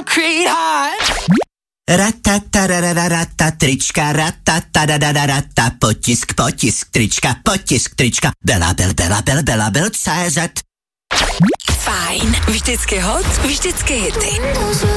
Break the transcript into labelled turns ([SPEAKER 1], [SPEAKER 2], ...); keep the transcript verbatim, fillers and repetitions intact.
[SPEAKER 1] concrete heart.
[SPEAKER 2] Ratatarararata, trička, ratatadadadadata, potisk, potisk, trička, potisk, trička, belabel, belabel, belabel, C Z.
[SPEAKER 3] Fajn, vždycky hot, vždycky hity.